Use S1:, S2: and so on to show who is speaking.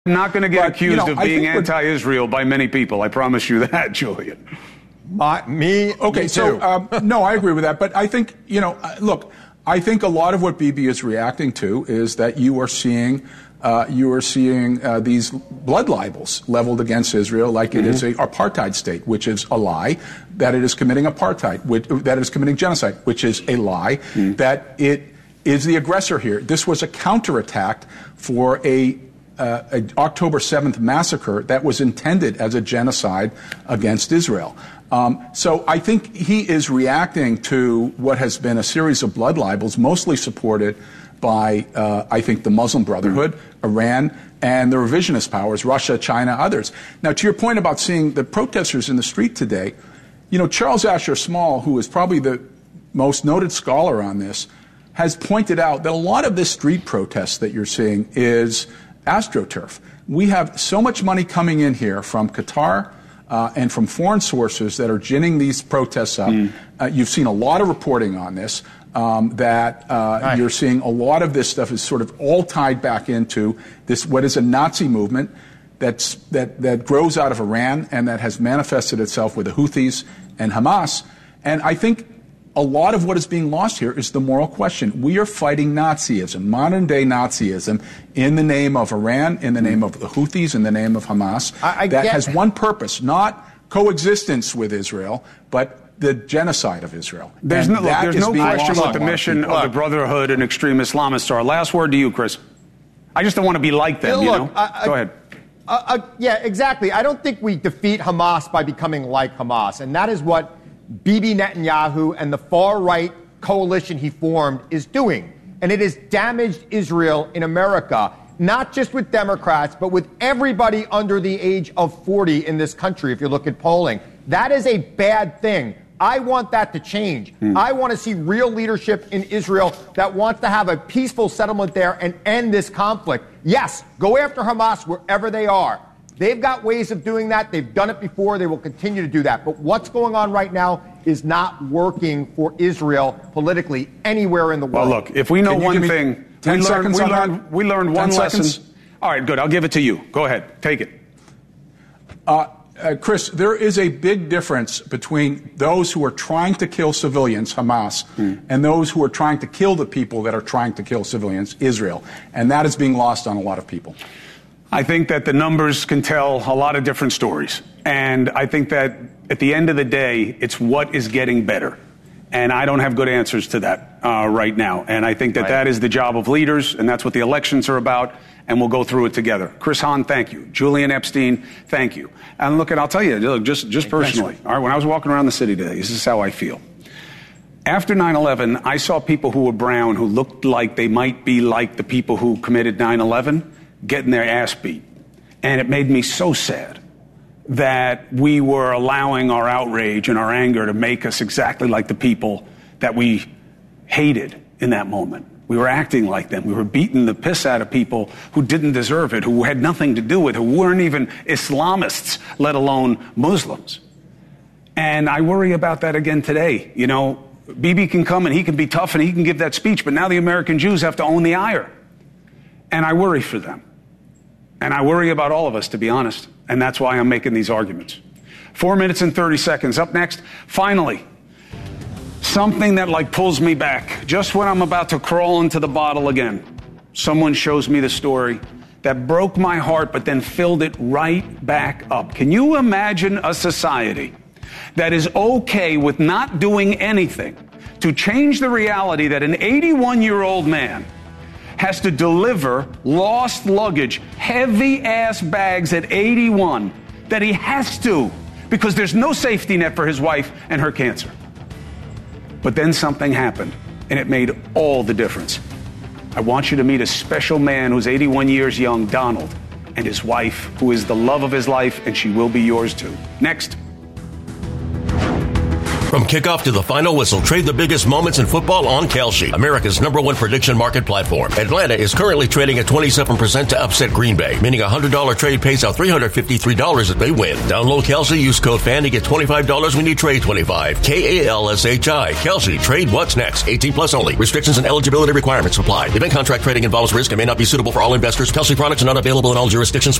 S1: I'm not going to get accused of being anti-Israel by many people. I promise you that, Julian.
S2: Okay, so no, I agree with that. But I think, look, I think a lot of what Bibi is reacting to is that you are seeing these blood libels leveled against Israel like it is an apartheid state, which is a lie, that it is committing apartheid, that it is committing genocide, which is a lie, that it is the aggressor here. This was a counterattack for a October 7th massacre that was intended as a genocide against Israel. So I think he is reacting to what has been a series of blood libels, mostly supported by, I think, the Muslim Brotherhood, Iran, and the revisionist powers, Russia, China, others. Now, to your point about seeing the protesters in the street today, Charles Asher Small, who is probably the most noted scholar on this, has pointed out that a lot of this street protest that you're seeing is AstroTurf. We have so much money coming in here from Qatar and from foreign sources that are ginning these protests up. You've seen a lot of reporting on this, that you're seeing a lot of this stuff is sort of all tied back into this, what is a Nazi movement that grows out of Iran and that has manifested itself with the Houthis and Hamas. And I think a lot of what is being lost here is the moral question. We are fighting Nazism, modern-day Nazism, in the name of Iran, in the name of the Houthis, in the name of Hamas. That has one purpose, not coexistence with Israel, but the genocide of Israel.
S1: There's no question what the mission of the Brotherhood and extreme Islamists are. Last word to you, Chris. I just don't want to be like them, Go ahead.
S3: Yeah, exactly. I don't think we defeat Hamas by becoming like Hamas, and that is what Bibi Netanyahu and the far-right coalition he formed is doing. And it has damaged Israel in America, not just with Democrats, but with everybody under the age of 40 in this country, if you look at polling. That is a bad thing. I want that to change. I want to see real leadership in Israel that wants to have a peaceful settlement there and end this conflict. Yes, go after Hamas wherever they are. They've got ways of doing that. They've done it before. They will continue to do that. But what's going on right now is not working for Israel politically anywhere in the world.
S1: Well, look, if we know one thing, we learned one lesson. All right, good. I'll give it to you. Go ahead. Take it.
S2: Chris, there is a big difference between those who are trying to kill civilians, Hamas, and those who are trying to kill the people that are trying to kill civilians, Israel. And that is being lost on a lot of people.
S1: I think that the numbers can tell a lot of different stories. And I think that at the end of the day, it's what is getting better. And I don't have good answers to that right now. And I think that that is the job of leaders, and that's what the elections are about. And we'll go through it together. Chris Hahn, thank you. Julian Epstein, thank you. And look, and I'll tell you, look, just personally, all right, when I was walking around the city today, this is how I feel. After 9/11, I saw people who were brown who looked like they might be like the people who committed 9/11 getting their ass beat. And it made me so sad that we were allowing our outrage and our anger to make us exactly like the people that we hated in that moment. We were acting like them. We were beating the piss out of people who didn't deserve it, who had nothing to do with it, who weren't even Islamists, let alone Muslims. And I worry about that again today. Bibi can come and he can be tough and he can give that speech, but now the American Jews have to own the ire. And I worry for them. And I worry about all of us, to be honest. And that's why I'm making these arguments. 4 minutes and 30 seconds. Up next, finally, something that pulls me back. Just when I'm about to crawl into the bottle again, someone shows me the story that broke my heart, but then filled it right back up. Can you imagine a society that is okay with not doing anything to change the reality that an 81-year-old man has to deliver lost luggage, heavy-ass bags at 81, that he has to, because there's no safety net for his wife and her cancer. But then something happened, and it made all the difference. I want you to meet a special man who's 81 years young, Donald, and his wife, who is the love of his life, and she will be yours too. Next.
S4: From kickoff to the final whistle, trade the biggest moments in football on Kalshi, America's #1 prediction market platform. Atlanta is currently trading at 27% to upset Green Bay, meaning a $100 trade pays out $353 if they win. Download Kalshi, use code FAN to get $25 when you trade 25. Kalshi. Kalshi. Trade what's next. 18 plus only. Restrictions and eligibility requirements apply. Event contract trading involves risk and may not be suitable for all investors. Kalshi products are not available in all jurisdictions.